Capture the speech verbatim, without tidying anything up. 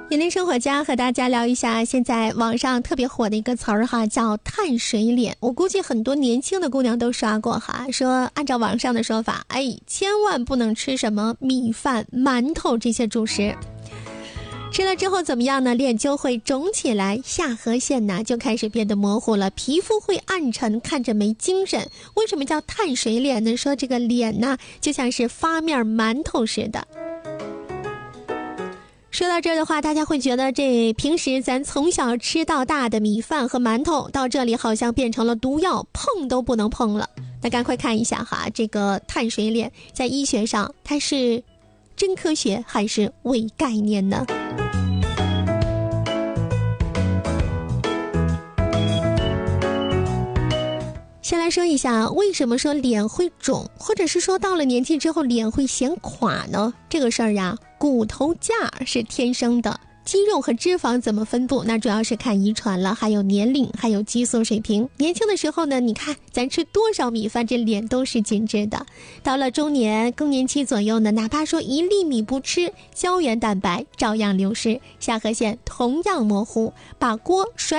引力生活家和大家聊一下现在网上特别火的一个词儿哈，叫碳水脸。我估计很多年轻的姑娘都刷过哈，说按照网上的说法，哎，千万不能吃什么米饭、馒头这些主食，吃了之后怎么样呢？脸就会肿起来，下颌线呢就开始变得模糊了，皮肤会暗沉，看着没精神。为什么叫碳水脸呢？说这个脸呢就像是发面馒头似的。说到这儿的话，大家会觉得这平时咱从小吃到大的米饭和馒头，到这里好像变成了毒药，碰都不能碰了。那赶快看一下哈，这个碳水脸在医学上它是真科学还是伪概念呢？先来说一下，为什么说脸会肿，或者是说到了年纪之后脸会显垮呢？这个事儿呀，骨头架是天生的，肌肉和脂肪怎么分布，那主要是看遗传了，还有年龄，还有激素水平。年轻的时候呢，你看咱吃多少米饭，这脸都是紧致的。到了中年更年期左右呢，哪怕说一粒米不吃，胶原蛋白照样流失，下颌线同样模糊，把锅甩